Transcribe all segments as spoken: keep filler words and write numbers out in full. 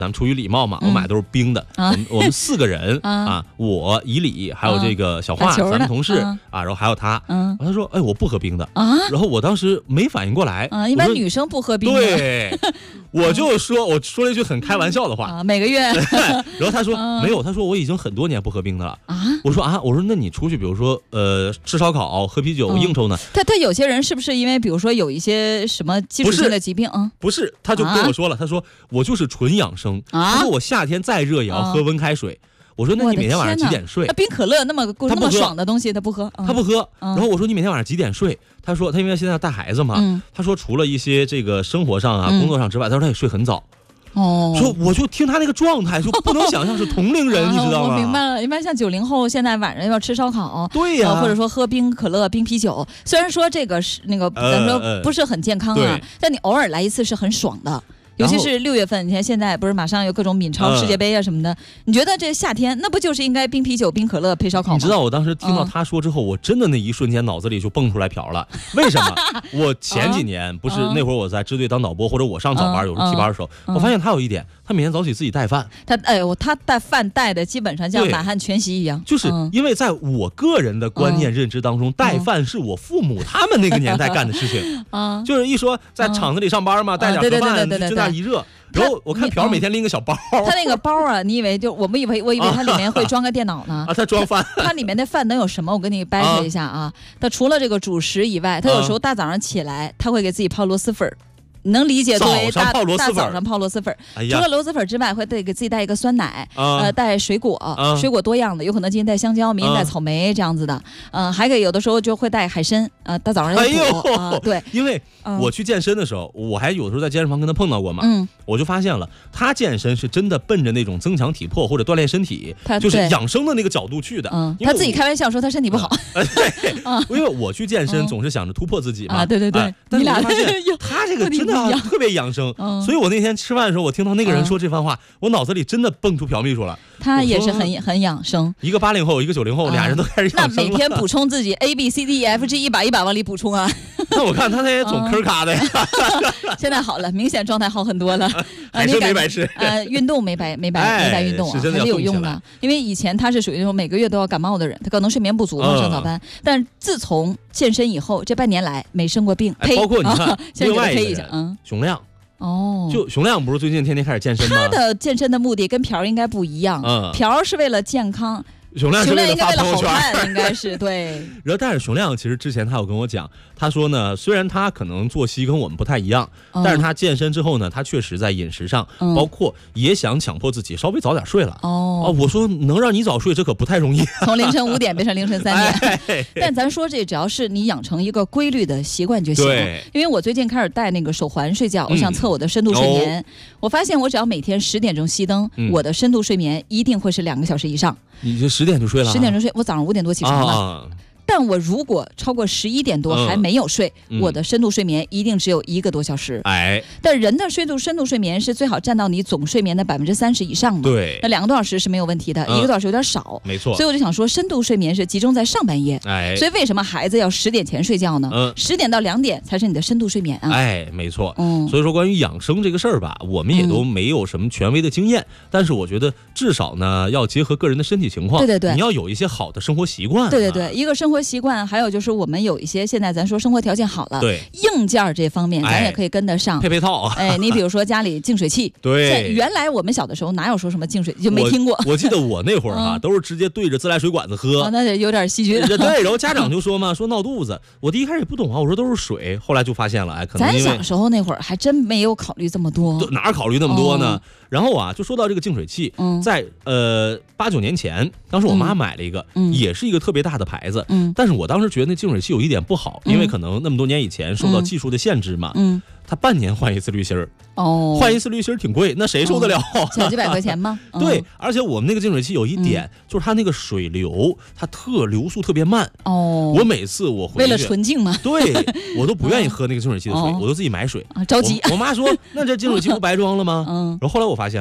咱们出于礼貌嘛，我买都是冰的。 嗯、 我们我们四个人啊, 啊，我以礼还有这个小华，咱们同事、嗯、啊，然后还有他。嗯，然后他说：“哎，我不喝冰的啊。”然后我当时没反应过来啊，一般女生不喝冰的。 对，我就说我说了一句很开玩笑的话啊，每个月。 然后他说、嗯、没有，他说我已经很多年不喝冰的了啊。我说啊，我说那你出去，比如说呃吃烧烤、喝啤酒、嗯、应酬呢？ 他他有些人是不是因为比如说有一些什么基础性的疾病啊？ 不是，他就跟我说了，啊、他说我就是纯养生。啊、他说我夏天再热也要喝温开水。啊、我说那你每天晚上几点睡？ 那冰可乐那么那么爽的东西他不喝， 他不喝。嗯、然后我说你每天晚上几点睡？他说他因为现在要带孩子嘛，嗯、他说除了一些这个生活上啊、嗯、工作上之外，他说他也睡很早。哦，说我就听他那个状态，就不能想象是同龄人，你知道吗？ 我明白了，一般像九零后，现在晚上要吃烧烤， 对呀、 呃，或者说喝冰可乐、冰啤酒。虽然说这个是那个咱说不是很健康啊，呃、但你偶尔来一次是很爽的。尤其是六月份，你看现在不是马上有各种闽超世界杯啊什么的，嗯、你觉得这夏天那不就是应该冰啤酒、冰可乐配烧烤吗？ 你知道我当时听到他说之后，嗯、我真的那一瞬间脑子里就蹦出来瓢了。为什么？我前几年不是那会儿我在支队当导播，或者我上早班，有时候替班的时候，我发现他有一点，他每天早起自己带饭。 他哎呦，他带饭带的基本上像满汉全席一样。 就是因为在我个人的观念认知当中，带饭是我父母他们那个年代干的事情。啊，就是一说在厂子里上班嘛，带点盒饭就那一热。然后我看朴每天拎个小包， 他那个包啊，你以为就我们以为我以为它里面会装个电脑呢啊，他装饭， 它里面的饭能有什么？我跟你掰扯一下啊，它除了这个主食以外，他有时候大早上起来，他会给自己泡螺蛳粉。你能理解作为大大早上泡螺蛳粉，哎、除了螺蛳粉之外，会得给自己带一个酸奶，啊、呃，带水果，啊、水果多样的，有可能今天带香蕉，明天带草莓、啊、这样子的，嗯、呃，还可以有的时候就会带海参，呃，大早上要补、哎呃，对， 因为我去健身的时候，我还有的时候在健身房跟他碰到过嘛，嗯，我就发现了，他健身是真的奔着那种增强体魄或者锻炼身体，就是养生的那个角度去的， 嗯，他自己开玩笑说他身体不好， 嗯、对，嗯、因为我去健身总是想着突破自己嘛， 啊，对对对，啊、 但是我发现他这个真的特别养生。嗯、所以我那天吃饭的时候，我听到那个人说这番话，嗯、我脑子里真的蹦出朴秘书了。 他也是很很养生， 一个八零后，一个九零后，嗯、俩人都开始养生了。 那每天补充自己 A B C D E F G 一把一把往里补充啊。 那我看他那些总吭咔的呀。 嗯、现在好了，明显状态好很多了。 海参没白吃， 呃，运动没白没白、哎、没白运动啊，还是有用的。因为以前他是属于那种每个月都要感冒的人，他可能睡眠不足嘛，上早班。嗯、但自从健身以后，这半年来没生过病。 哎、包括你看， 啊、 另外一个嗯， 熊亮。 哦， 就熊亮不是最近天天开始健身吗？ 他的健身的目的跟朴应该不一样，嗯，朴是为了健康。 熊亮是为了发朋友圈， 应该是对。 然后，但是熊亮其实之前他有跟我讲，他说呢，虽然他可能作息跟我们不太一样，嗯、但是他健身之后呢，他确实在饮食上，嗯、包括也想强迫自己稍微早点睡了。哦，哦我说能让你早睡，这可不太容易。 从凌晨五点变成凌晨三点，哎、但咱说这只要是你养成一个规律的习惯就行。 对， 因为我最近开始戴那个手环睡觉，我想测我的深度睡眠。嗯、我发现我只要每天十点钟熄灯，嗯、我的深度睡眠一定会是两个小时以上。 你就十点就睡了？ 十点钟睡，我早上五点多起床了。啊、但我如果超过十一点多还没有睡，嗯、我的深度睡眠一定只有一个多小时。哎，但人的深度深度睡眠是最好占到你总睡眠的百分之三十以上的。对，那两个多小时是没有问题的，嗯、一个多小时有点少。 没错。 所以我就想说，深度睡眠是集中在上半夜。哎，所以为什么孩子要十点前睡觉呢？嗯，十点到两点才是你的深度睡眠啊。 哎，没错。嗯，所以说关于养生这个事儿吧，我们也都没有什么权威的经验，嗯、但是我觉得至少呢，要结合个人的身体情况。 对对对， 你要有一些好的生活习惯。 对对对，一个生活习惯，还有就是我们有一些现在咱说生活条件好了， 对硬件这方面咱也可以跟得上， 配配套。 哎，你比如说家里净水器， 对， 原来我们小的时候哪有说什么净水就没听过。 我, 我记得我那会儿啊，都是直接对着自来水管子喝， 哦、那得有点细菌。 对，然后家长就说嘛，说闹肚子。我第一开始也不懂啊，我说都是水，后来就发现了，哎，可能咱小时候那会儿还真没有考虑这么多， 哪考虑那么多呢？哦、然后啊，就说到这个净水器，嗯、在呃八九年前，当时我妈买了一个，嗯、也是一个特别大的牌子，嗯、但是我当时觉得那净水器有一点不好，嗯、因为可能那么多年以前受到技术的限制嘛，嗯、它半年换一次滤芯儿，哦，换一次滤芯儿挺贵，那谁受得了？ 小几百块钱吗？ 对，而且我们那个净水器有一点，嗯、就是它那个水流，它特流速特别慢。哦，我每次我回去为了纯净嘛， 对我都不愿意喝那个净水器的水，哦、我都自己买水。 啊、着急我。我妈说：“那这净水器不白装了吗？”嗯，然后后来我发现了。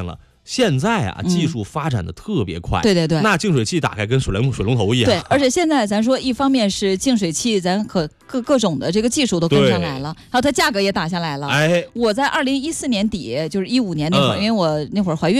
现在啊，技术发展的特别快， 对对对， 那净水器打开跟水龙水龙头一样。 对，而且现在咱说，一方面是净水器，咱可各各种的这个技术都跟上来了，还有它价格也打下来了。哎，我在二零一四年底，就是一五年那会儿，嗯、因为我那会儿怀孕。